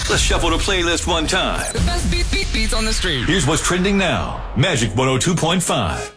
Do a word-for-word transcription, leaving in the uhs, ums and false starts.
Let's shuffle the playlist one time. The best beat, beat, beats on the street. Here's what's trending now. Magic one oh two point five.